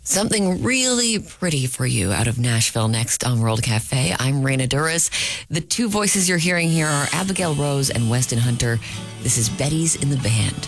Something really pretty for you out of Nashville next on World Cafe. I'm Raina Duras. The two voices you're hearing here are Abigail Rose and Weston Hunter. This is Betty's in the Band.